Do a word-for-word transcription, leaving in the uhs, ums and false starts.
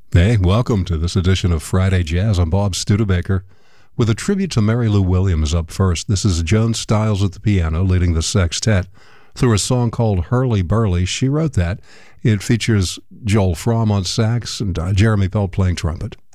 Hey, welcome to this edition of Friday Jazz. I'm Bob Studebaker with a tribute to Mary Lou Williams up first. This is Joan Stiles at the piano leading the sextet through a song called Hurly Burly. She wrote that. It features Joel Fromm on sax and uh, Jeremy Pell playing trumpet.